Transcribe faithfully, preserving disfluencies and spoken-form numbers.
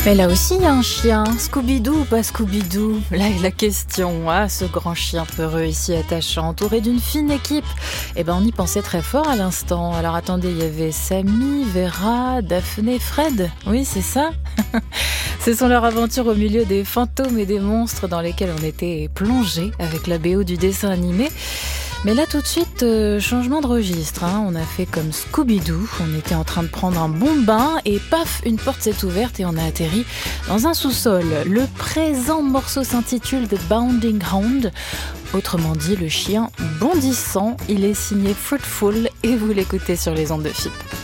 Mais là aussi, il y a un chien. Scooby-Doo ou pas Scooby-Doo? Là est la question. Ah, ce grand chien peureux ici attachant, entouré d'une fine équipe. Eh ben, on y pensait très fort à l'instant. Alors attendez, il y avait Sammy, Vera, Daphné, Fred. Oui, c'est ça. Ce sont leurs aventures au milieu des fantômes et des monstres dans lesquels on était plongés avec la B O du dessin animé. Mais là tout de suite, euh, changement de registre, hein. On a fait comme Scooby-Doo, on était en train de prendre un bon bain et paf, une porte s'est ouverte et on a atterri dans un sous-sol. Le présent morceau s'intitule The Bounding Hound, autrement dit le chien bondissant. Il est signé Fruitful et vous l'écoutez sur les ondes de F I P.